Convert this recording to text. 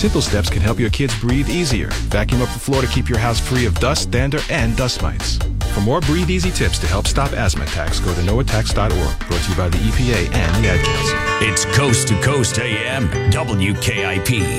simple steps can help your kids breathe easier. Vacuum up the floor to keep your house free of dust, dander, and dust mites. For more Breathe Easy tips to help stop asthma attacks, go to noattacks.org. Brought to you by the EPA and the Ad Council. It's Coast to Coast AM, WKIP.